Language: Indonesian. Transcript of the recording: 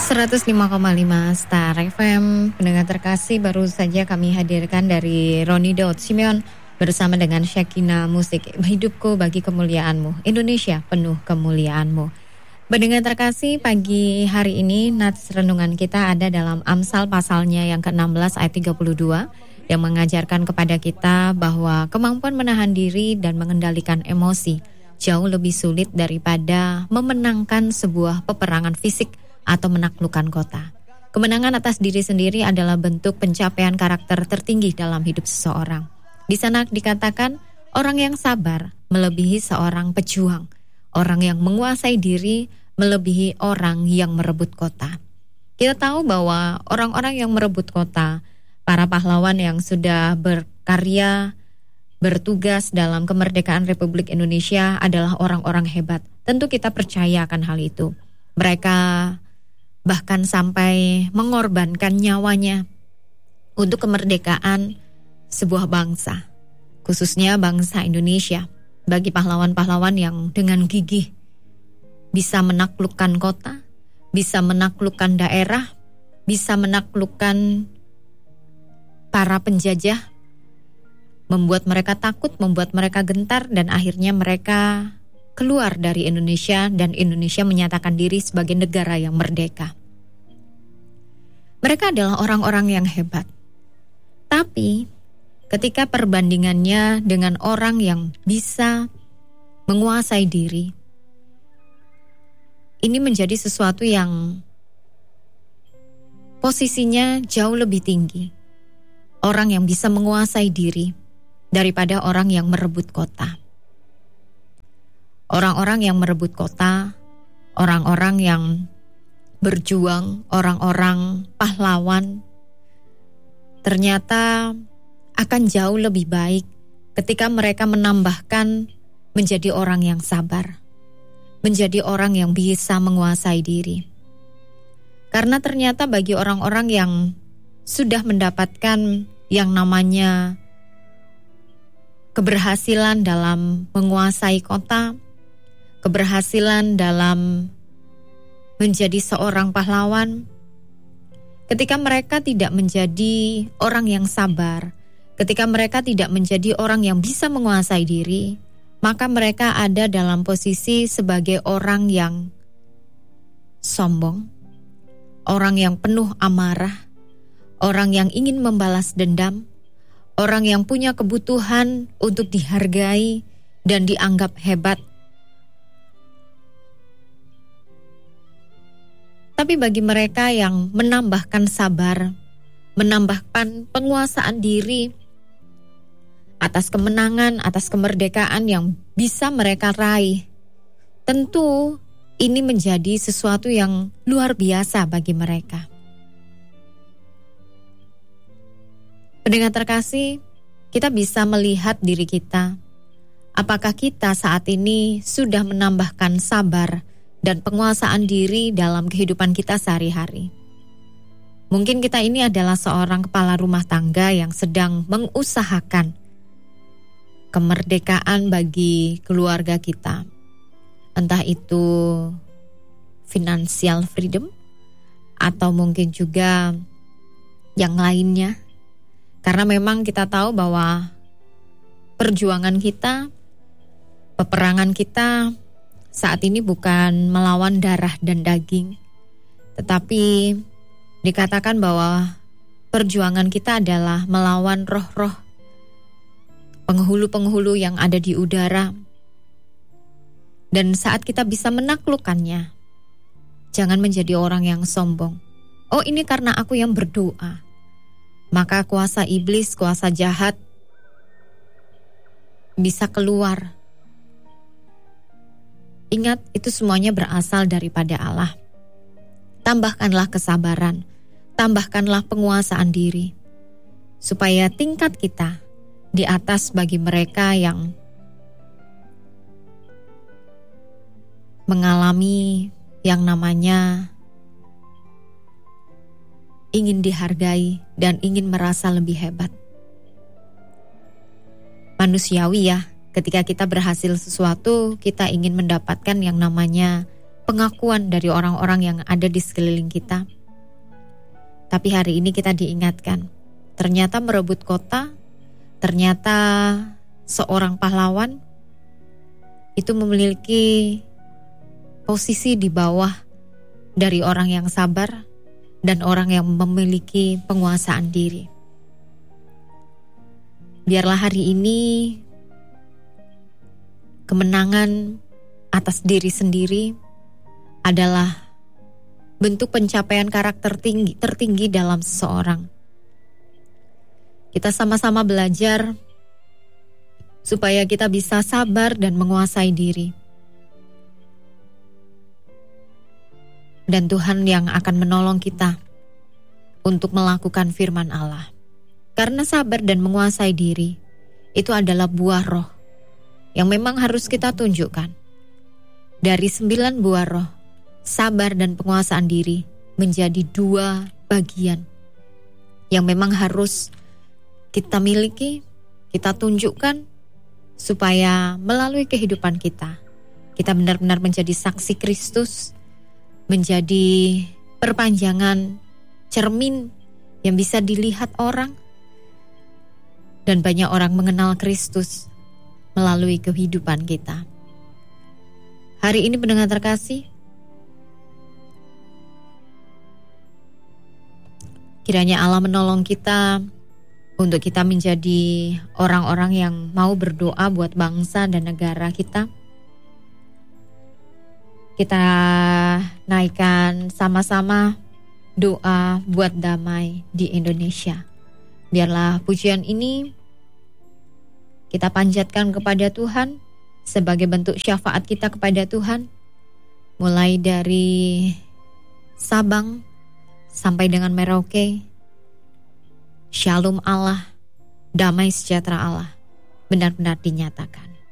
105,5 Star FM. Pendengar terkasih, baru saja kami hadirkan dari Roni Daud Simeon bersama dengan Syakina Musik, Hidupku Bagi Kemuliaanmu, Indonesia Penuh Kemuliaanmu. Pendengar terkasih, pagi hari ini nats renungan kita ada dalam Amsal pasalnya yang ke-16 ayat 32 yang mengajarkan kepada kita bahwa kemampuan menahan diri dan mengendalikan emosi jauh lebih sulit daripada memenangkan sebuah peperangan fisik atau menaklukkan kota. Kemenangan atas diri sendiri adalah bentuk pencapaian karakter tertinggi dalam hidup seseorang. Di sana dikatakan, orang yang sabar melebihi seorang pejuang. Orang yang menguasai diri melebihi orang yang merebut kota. Kita tahu bahwa orang-orang yang merebut kota, para pahlawan yang sudah berkarya, bertugas dalam kemerdekaan Republik Indonesia adalah orang-orang hebat. Tentu kita percaya akan hal itu. Mereka bahkan sampai mengorbankan nyawanya untuk kemerdekaan sebuah bangsa, khususnya bangsa Indonesia. Bagi pahlawan-pahlawan yang dengan gigih bisa menaklukkan kota, bisa menaklukkan daerah, bisa menaklukkan para penjajah, membuat mereka takut, membuat mereka gentar, dan akhirnya mereka keluar dari Indonesia dan Indonesia menyatakan diri sebagai negara yang merdeka. Mereka adalah orang-orang yang hebat. Tapi ketika perbandingannya dengan orang yang bisa menguasai diri, ini menjadi sesuatu yang posisinya jauh lebih tinggi. Orang yang bisa menguasai diri daripada orang yang merebut kota. Orang-orang yang merebut kota, orang-orang yang berjuang, orang-orang pahlawan, ternyata akan jauh lebih baik ketika mereka menambahkan menjadi orang yang sabar, menjadi orang yang bisa menguasai diri. Karena ternyata bagi orang-orang yang sudah mendapatkan yang namanya keberhasilan dalam menguasai kota, keberhasilan dalam menjadi seorang pahlawan, ketika mereka tidak menjadi orang yang sabar, ketika mereka tidak menjadi orang yang bisa menguasai diri, maka mereka ada dalam posisi sebagai orang yang sombong, orang yang penuh amarah, orang yang ingin membalas dendam, orang yang punya kebutuhan untuk dihargai dan dianggap hebat. Tapi bagi mereka yang menambahkan sabar, menambahkan penguasaan diri atas kemenangan, atas kemerdekaan yang bisa mereka raih, tentu ini menjadi sesuatu yang luar biasa bagi mereka. Pendengar terkasih, kita bisa melihat diri kita. Apakah kita saat ini sudah menambahkan sabar dan penguasaan diri dalam kehidupan kita sehari-hari? Mungkin kita ini adalah seorang kepala rumah tangga yang sedang mengusahakan kemerdekaan bagi keluarga kita. Entah itu financial freedom atau mungkin juga yang lainnya. Karena memang kita tahu bahwa perjuangan kita, peperangan kita saat ini bukan melawan darah dan daging, tetapi dikatakan bahwa perjuangan kita adalah melawan roh-roh penghulu-penghulu yang ada di udara. Dan saat kita bisa menaklukkannya, jangan menjadi orang yang sombong. Oh, ini karena aku yang berdoa. Maka kuasa iblis, kuasa jahat bisa keluar. Ingat, itu semuanya berasal daripada Allah. Tambahkanlah kesabaran, tambahkanlah penguasaan diri, supaya tingkat kita di atas bagi mereka yang mengalami yang namanya ingin dihargai dan ingin merasa lebih hebat. Manusiawi ya, ketika kita berhasil sesuatu, kita ingin mendapatkan yang namanya pengakuan dari orang-orang yang ada di sekeliling kita. Tapi hari ini kita diingatkan, ternyata merebut kota, ternyata seorang pahlawan itu memiliki posisi di bawah dari orang yang sabar dan orang yang memiliki penguasaan diri. Biarlah hari ini kemenangan atas diri sendiri adalah bentuk pencapaian karakter tertinggi dalam seseorang. Kita sama-sama belajar supaya kita bisa sabar dan menguasai diri. Dan Tuhan yang akan menolong kita untuk melakukan firman Allah. Karena sabar dan menguasai diri itu adalah buah roh yang memang harus kita tunjukkan. Dari 9 buah roh, sabar dan penguasaan diri menjadi 2 bagian yang memang harus kita miliki, kita tunjukkan supaya melalui kehidupan kita benar-benar menjadi saksi Kristus, menjadi perpanjangan cermin yang bisa dilihat orang, dan banyak orang mengenal Kristus melalui kehidupan kita. Hari ini pendengar terkasih, kiranya Allah menolong kita untuk kita menjadi orang-orang yang mau berdoa buat bangsa dan negara kita. Kita naikkan sama-sama doa buat damai di Indonesia. Biarlah pujian ini kita panjatkan kepada Tuhan sebagai bentuk syafaat kita kepada Tuhan. Mulai dari Sabang sampai dengan Merauke. Shalom Allah, damai sejahtera Allah benar-benar dinyatakan.